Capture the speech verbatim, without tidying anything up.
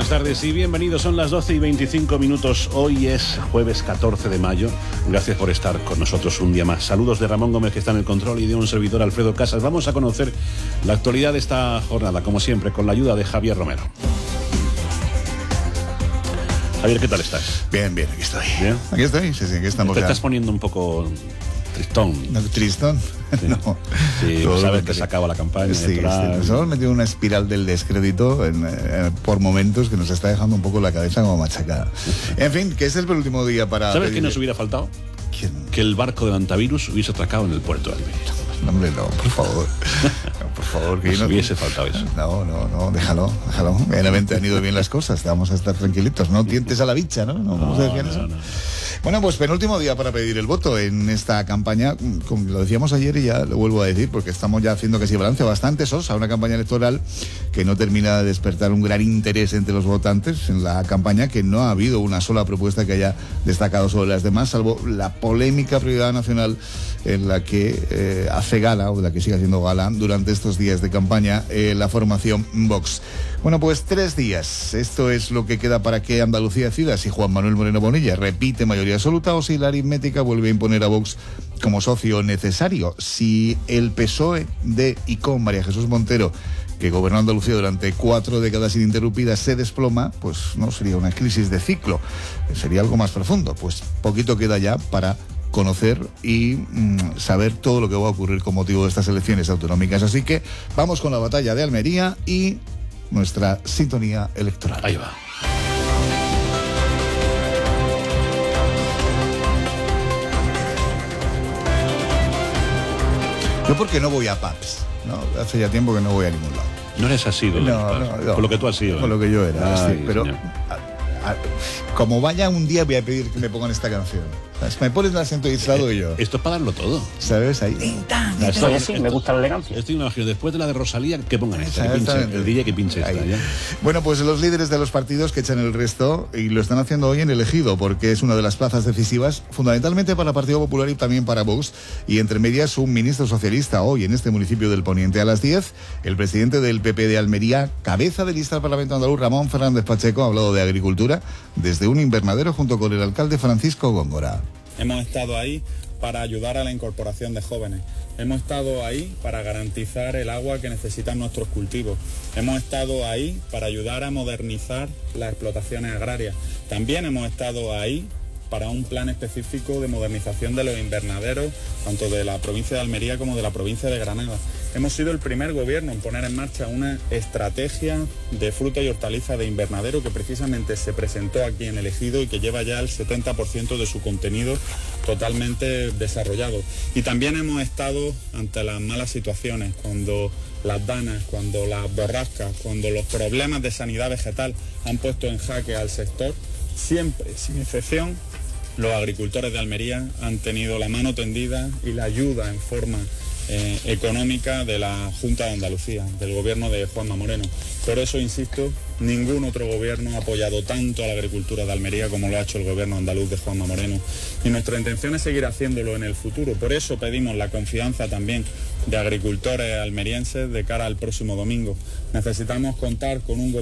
buenas tardes y bienvenidos. Son las doce y veinticinco minutos. Hoy es jueves catorce de mayo. Gracias por estar con nosotros un día más. Saludos de Ramón Gómez, que está en el control, y de un servidor, Alfredo Casas. Vamos a conocer la actualidad de esta jornada, como siempre, con la ayuda de Javier Romero. Javier, ¿qué tal estás? Bien, bien, aquí estoy. ¿Bien? Aquí estoy, sí, sí, aquí estamos. Te ya. estás poniendo un poco tristón. ¿No, tristón? Sí. No. Sí, Todo sabes lo que se acaba la campaña Sí, electoral. sí, nos hemos metido en una espiral del descrédito en, eh, por momentos que nos está dejando un poco la cabeza como machacada. En fin, que es el penúltimo día para... ¿Sabes pedir... qué nos hubiera faltado? ¿Quién? Que el barco del antivirus hubiese atracado en el puerto de Almería. No, hombre, no, por favor. No, por favor, que Nos no... hubiese faltado eso. No, no, no, déjalo, déjalo. Medianamente han ido bien las cosas, vamos a estar tranquilitos. No tientes a la bicha, ¿no? ¿No? ¿Cómo se decía no, eso? no, no. Bueno, pues penúltimo día para pedir el voto en esta campaña, como lo decíamos ayer y ya lo vuelvo a decir, porque estamos ya haciendo casi balance bastante sosa, una campaña electoral que no termina de despertar un gran interés entre los votantes en la campaña, que no ha habido una sola propuesta que haya destacado sobre las demás, salvo la polémica prioridad nacional en la que eh, hace gala, o de la que sigue haciendo gala durante estos días de campaña, eh, la formación Vox. Bueno, pues tres días. Esto es lo que queda para que Andalucía decida si Juan Manuel Moreno Bonilla repite mayoría absoluta o si la aritmética vuelve a imponer a Vox como socio necesario. Si el P S O E de y con María Jesús Montero, que gobernó Andalucía durante cuatro décadas ininterrumpidas, se desploma, pues no sería una crisis de ciclo, sería algo más profundo. Pues poquito queda ya para conocer y mmm, saber todo lo que va a ocurrir con motivo de estas elecciones autonómicas. Así que vamos con la batalla de Almería y nuestra sintonía electoral. Ahí va. Yo porque no voy a pubs, ¿no? Hace ya tiempo que no voy a ningún lado. No eres así, ¿no? No, no, no. Por lo que tú has sido. Por lo que yo era, Ay, sí, pero a, a, como vaya un día voy a pedir que me pongan esta canción. ¿Sabes? Me pones el acento aislado y yo. Esto es para darlo todo. ¿Sabes? Ahí. Ya, Soy así, me gusta la elegancia. Estoy imaginando, después de la de Rosalía, que pongan esta, que pinche, Exactamente. el D J que pinche esta. Ahí. ¿Ya? Bueno, pues los líderes de los partidos que echan el resto, y lo están haciendo hoy en el Ejido, porque es una de las plazas decisivas, fundamentalmente para el Partido Popular y también para Vox, y entre medias un ministro socialista hoy en este municipio del Poniente. A las diez, el presidente del P P de Almería, cabeza de lista del Parlamento andaluz, Ramón Fernández Pacheco, ha hablado de agricultura desde un invernadero junto con el alcalde Francisco Góngora. Hemos estado ahí para ayudar a la incorporación de jóvenes. Hemos estado ahí para garantizar el agua que necesitan nuestros cultivos. Hemos estado ahí para ayudar a modernizar las explotaciones agrarias. También hemos estado ahí para un plan específico de modernización de los invernaderos, tanto de la provincia de Almería como de la provincia de Granada. Hemos sido el primer gobierno en poner en marcha una estrategia de fruta y hortaliza de invernadero que precisamente se presentó aquí en el Ejido y que lleva ya el setenta por ciento de su contenido totalmente desarrollado. Y también hemos estado ante las malas situaciones, cuando las danas, cuando las borrascas, cuando los problemas de sanidad vegetal han puesto en jaque al sector. Siempre, sin excepción, los agricultores de Almería han tenido la mano tendida y la ayuda en forma eh, económica de la Junta de Andalucía, del gobierno de Juanma Moreno. Por eso, insisto, ningún otro gobierno ha apoyado tanto a la agricultura de Almería como lo ha hecho el gobierno andaluz de Juanma Moreno. Y nuestra intención es seguir haciéndolo en el futuro. Por eso pedimos la confianza también de agricultores almerienses de cara al próximo domingo. Necesitamos contar con un gobierno